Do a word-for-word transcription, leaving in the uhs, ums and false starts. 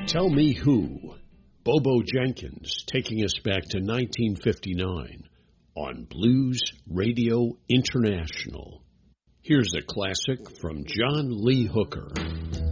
Tell Me Who, Bobo Jenkins taking us back to nineteen fifty-nine on Blues Radio International. Here's a classic from John Lee Hooker.